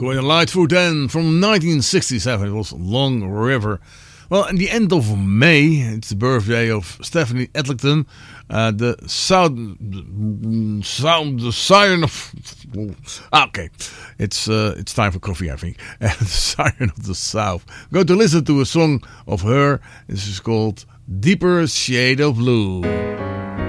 Going Lightfoot then from 1967. It was Long River. Well, in the end of May, it's the birthday of Stephanie Edlington, the siren of. Okay, it's time for coffee, I think. The Siren of the South. I'm going to listen to a song of her. This is called Deeper Shade of Blue.